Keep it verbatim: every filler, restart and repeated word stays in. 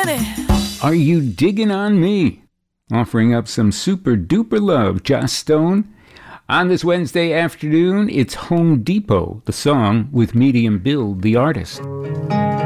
Are You Digging on Me? Offering up some super duper love, Joss Stone. On this Wednesday afternoon, it's Home Depot, the song with Medium Build, the artist.